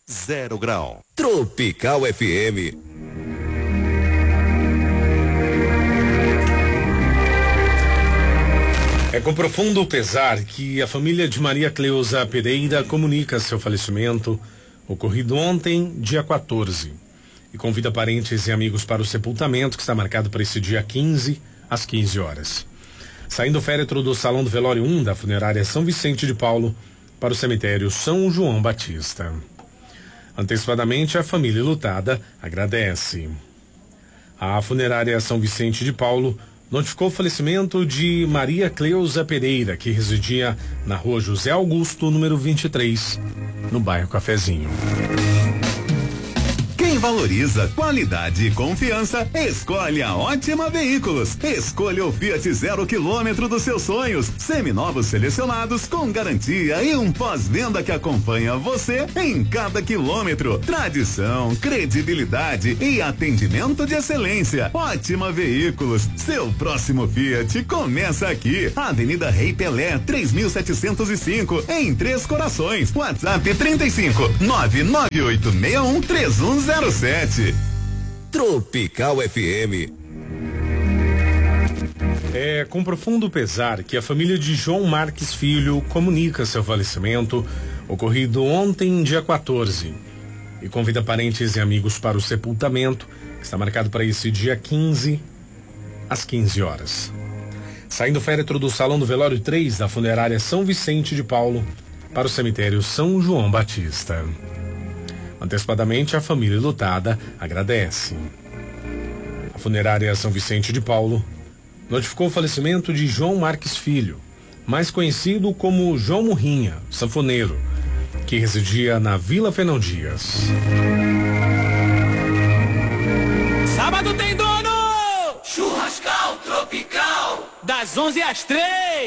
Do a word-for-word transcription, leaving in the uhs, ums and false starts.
Zero grau. Tropical F M. É com profundo pesar que a família de Maria Cleusa Pereira comunica seu falecimento, ocorrido ontem, dia quatorze, e convida parentes e amigos para o sepultamento, que está marcado para esse dia quinze, às quinze horas. Saindo o féretro do Salão do Velório um da funerária São Vicente de Paulo para o cemitério São João Batista. Antecipadamente, a família lutada agradece. A funerária São Vicente de Paulo notificou o falecimento de Maria Cleusa Pereira, que residia na rua José Augusto, número vinte e três, no bairro Cafezinho. Quem valoriza qualidade e confiança, escolhe a Ótima Veículos. Escolha o Fiat zero quilômetro dos seus sonhos. Seminovos selecionados com garantia e um pós-venda que acompanha você em cada quilômetro. Tradição, credibilidade e atendimento de excelência. Ótima Veículos. Seu próximo Fiat começa aqui. Avenida Rei Pelé, três mil setecentos e cinco, em Três Corações. WhatsApp trinta e cinco, nove nove oito seis um, três um zero sete. Tropical F M. É com profundo pesar que a família de João Marques Filho comunica seu falecimento, ocorrido ontem, dia quatorze, e convida parentes e amigos para o sepultamento, que está marcado para esse dia quinze, às quinze horas. Saindo o féretro do Salão do Velório três da funerária São Vicente de Paulo para o cemitério São João Batista. Antecipadamente, a família lutada agradece. A funerária São Vicente de Paulo notificou o falecimento de João Marques Filho, mais conhecido como João Murrinha, sanfoneiro, que residia na Vila Fernão Dias. Sábado tem dono! Churrascal Tropical, das onze às três.